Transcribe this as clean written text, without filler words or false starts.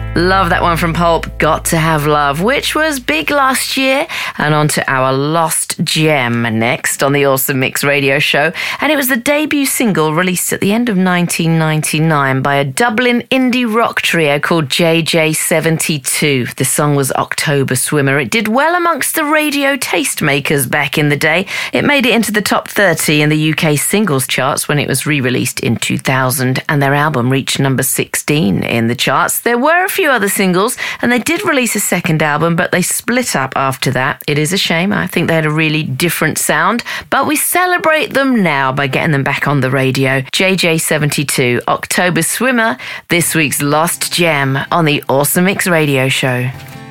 Love that one from Pulp, Got to Have Love, which was big last year. And on to our lost gem next on the Awesome Mix radio show. And it was the debut single released at the end of 1999 by a Dublin indie rock trio called JJ72. The song was October Swimmer. It did well amongst the radio tastemakers back in the day. It made it into the top 30 in the UK singles charts when it was re-released in 2000, and their album reached number 16 in the charts. There were a few other singles, and they did release a second album, but they split up after that. It is a shame. I think they had a really different sound, but we celebrate them now by getting them back on the radio. JJ72, October Swimmer, this week's lost gem on the Awesome Mix radio show.